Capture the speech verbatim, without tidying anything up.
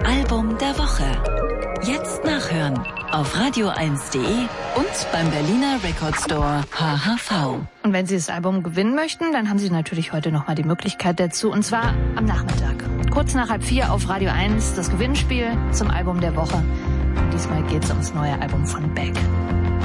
Album der Woche. Jetzt nachhören auf radio eins punkt de und beim Berliner Record Store H H V. Und wenn Sie das Album gewinnen möchten, dann haben Sie natürlich heute nochmal die Möglichkeit dazu, und zwar am Nachmittag. Kurz nach halb vier auf Radio eins das Gewinnspiel zum Album der Woche. Und diesmal geht es ums neue Album von Beck.